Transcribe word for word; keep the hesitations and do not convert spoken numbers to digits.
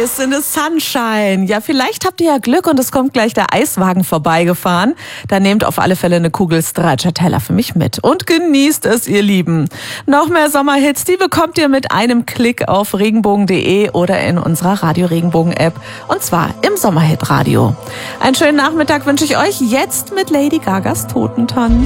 Ice in the Sunshine. Ja, vielleicht habt ihr ja Glück und es kommt gleich der Eiswagen vorbeigefahren. Dann nehmt auf alle Fälle eine Kugel Stracciatella für mich mit und genießt es, ihr Lieben. Noch mehr Sommerhits, die bekommt ihr mit einem Klick auf regenbogen punkt de oder in unserer Radio Regenbogen App und zwar im Sommerhit Radio. Einen schönen Nachmittag wünsche ich euch jetzt mit Lady Gagas Totentanz.